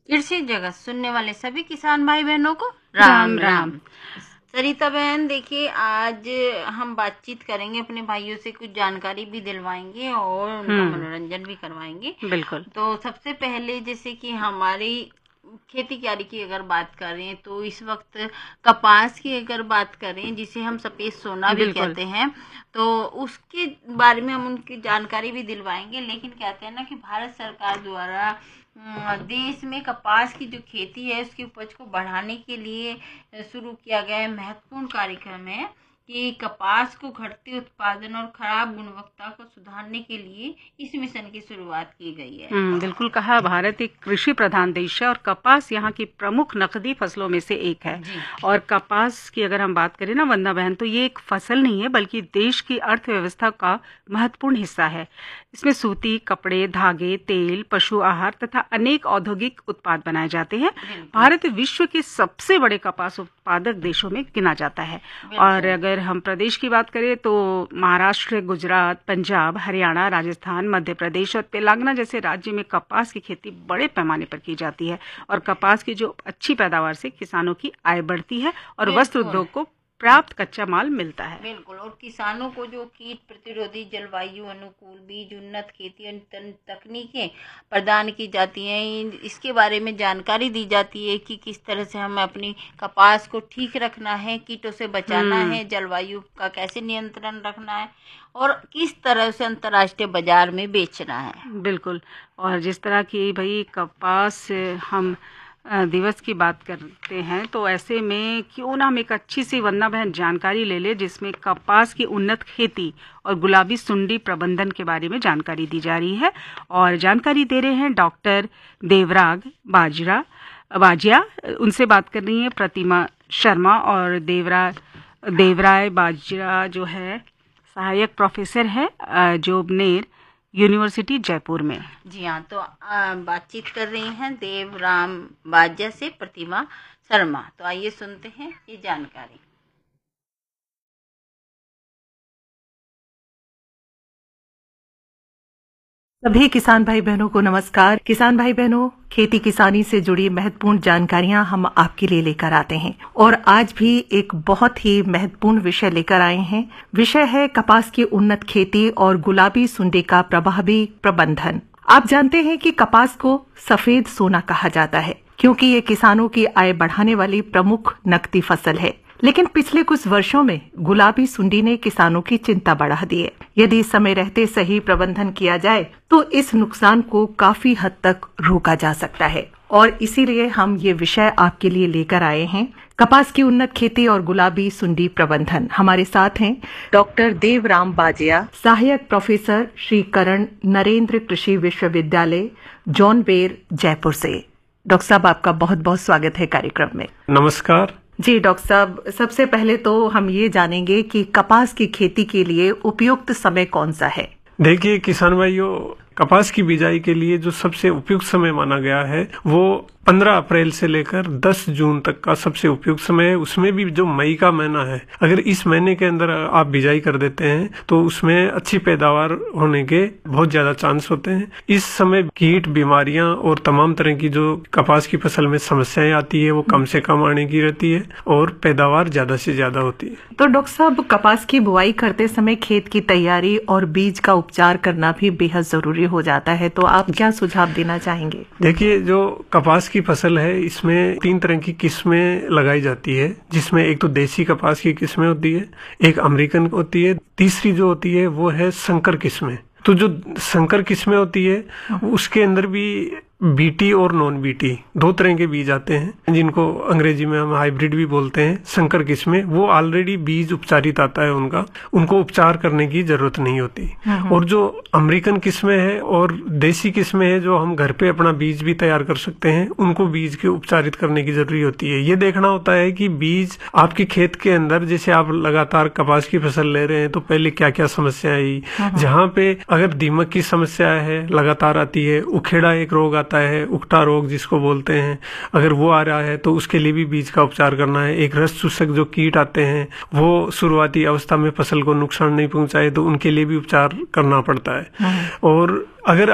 कृषि जगत सुनने वाले सभी किसान भाई बहनों को राम राम। सरिता बहन, देखिए आज हम बातचीत करेंगे, अपने भाइयों से कुछ जानकारी भी दिलवाएंगे और उनका मनोरंजन भी करवाएंगे। बिल्कुल। तो सबसे पहले जैसे कि हमारी खेती कियारी की अगर बात करें तो इस वक्त कपास की अगर बात करें, जिसे हम सफेद सोना भी कहते हैं, तो उसके बारे में हम उनकी जानकारी भी दिलवाएंगे। लेकिन कहते हैं ना कि भारत सरकार द्वारा देश में कपास की जो खेती है उसकी उपज को बढ़ाने के लिए शुरू किया गया महत्वपूर्ण कार्यक्रम है कि कपास को घटते उत्पादन और खराब गुणवत्ता को सुधारने के लिए इस मिशन की शुरुआत की गई है। बिल्कुल कहा। भारत एक कृषि प्रधान देश है और कपास यहाँ की प्रमुख नकदी फसलों में से एक है। और कपास की अगर हम बात करें ना वंदना बहन, तो ये एक फसल नहीं है बल्कि देश की अर्थव्यवस्था का महत्वपूर्ण हिस्सा है। इसमें सूती कपड़े, धागे, तेल, पशु आहार तथा अनेक औद्योगिक उत्पाद बनाए जाते हैं। भारत विश्व के सबसे बड़े कपास उत्पादक देशों में गिना जाता है। और अगर हम प्रदेश की बात करें तो महाराष्ट्र, गुजरात, पंजाब, हरियाणा, राजस्थान, मध्य प्रदेश और तेलंगाना जैसे राज्य में कपास की खेती बड़े पैमाने पर की जाती है। और कपास की जो अच्छी पैदावार से किसानों की आय बढ़ती है और वस्त्र उद्योग को प्राप्त कच्चा माल मिलता है। बिल्कुल। और किसानों को जो कीट प्रतिरोधी, जलवायु अनुकूल बीज, उन्नत खेती तकनीकें प्रदान की जाती हैं, इसके बारे में जानकारी दी जाती है कि किस तरह से हमें अपनी कपास को ठीक रखना है, कीटों से बचाना है, जलवायु का कैसे नियंत्रण रखना है और किस तरह से अंतर्राष्ट्रीय बाजार में बेचना है। बिल्कुल। और जिस तरह की भाई कपास हम दिवस की बात करते हैं, तो ऐसे में क्यों ना हम एक अच्छी सी वंदना बहन जानकारी ले ले जिसमें कपास की उन्नत खेती और गुलाबी सुंडी प्रबंधन के बारे में जानकारी दी जा रही है। और जानकारी दे रहे हैं डॉक्टर देवराग बाजिया। उनसे बात कर रही है प्रतिमा शर्मा। और देवराय बाजिया जो है सहायक प्रोफेसर है जोबनेर यूनिवर्सिटी जयपुर में। जी हाँ, तो बातचीत कर रही हैं देवराम बाजिया से प्रतिमा शर्मा। तो आइए सुनते हैं ये जानकारी। सभी किसान भाई बहनों को नमस्कार। किसान भाई बहनों, खेती किसानी से जुड़ी महत्वपूर्ण जानकारियां हम आपके लिए लेकर आते हैं और आज भी एक बहुत ही महत्वपूर्ण विषय लेकर आए हैं। विषय है कपास की उन्नत खेती और गुलाबी सुंडी का प्रभावी प्रबंधन। आप जानते हैं कि कपास को सफेद सोना कहा जाता है क्योंकि ये किसानों की आय बढ़ाने वाली प्रमुख नकदी फसल है। लेकिन पिछले कुछ वर्षों में गुलाबी सुंडी ने किसानों की चिंता बढ़ा दी है। यदि समय रहते सही प्रबंधन किया जाए तो इस नुकसान को काफी हद तक रोका जा सकता है और इसीलिए हम ये विषय आपके लिए लेकर आए हैं, कपास की उन्नत खेती और गुलाबी सुंडी प्रबंधन। हमारे साथ हैं डॉक्टर देवराम बाजिया, सहायक प्रोफेसर श्री करण नरेंद्र कृषि विश्वविद्यालय जौनबेर जयपुर से। डॉक्टर साहब, आपका बहुत बहुत स्वागत है कार्यक्रम में। नमस्कार जी डॉक्टर साहब, सबसे पहले तो हम ये जानेंगे कि कपास की खेती के लिए उपयुक्त समय कौन सा है? देखिए किसान भाइयों, कपास की बिजाई के लिए जो सबसे उपयुक्त समय माना गया है वो 15 अप्रैल से लेकर 10 जून तक का सबसे उपयुक्त समय है। उसमें भी जो मई का महीना है, अगर इस महीने के अंदर आप बिजाई कर देते हैं तो उसमें अच्छी पैदावार होने के बहुत ज्यादा चांस होते हैं। इस समय कीट, बीमारियां और तमाम तरह की जो कपास की फसल में समस्याएं आती है वो कम से कम आने की रहती है और पैदावार ज्यादा से ज्यादा होती है। तो डॉक्टर साहब, कपास की बुआई करते समय खेत की तैयारी और बीज का उपचार करना भी बेहद जरूरी हो जाता है, तो आप क्या सुझाव देना चाहेंगे? देखिए, जो कपास की फसल है इसमें 3 तरह की किस्में लगाई जाती है, जिसमें एक तो देसी कपास की किस्में होती है, एक अमेरिकन होती है, तीसरी जो होती है वो है संकर किस्में। तो जो संकर किस्में होती है उसके अंदर भी बीटी और नॉन बीटी 2 तरह के बीज आते हैं, जिनको अंग्रेजी में हम हाइब्रिड भी बोलते हैं। संकर किस्में वो ऑलरेडी बीज उपचारित आता है उनका, उनको उपचार करने की जरूरत नहीं होती। और जो अमेरिकन किस्में है और देसी किस्में है जो हम घर पे अपना बीज भी तैयार कर सकते हैं, उनको बीज के उपचारित करने की जरूरी होती है। ये देखना होता है कि बीज आपके खेत के अंदर, जैसे आप लगातार कपास की फसल ले रहे हैं तो पहले क्या क्या समस्या आई, जहाँ पे अगर दीमक की समस्या है लगातार आती है, उखेड़ा एक रोग आता है, उकटा रोग जिसको बोलते हैं, अगर वो आ रहा है तो उसके लिए भी बीज का उपचार करना है। एक रस चूसक जो कीट आते हैं वो शुरुआती अवस्था में फसल को नुकसान नहीं पहुंचाए तो उनके लिए भी उपचार करना पड़ता है। और अगर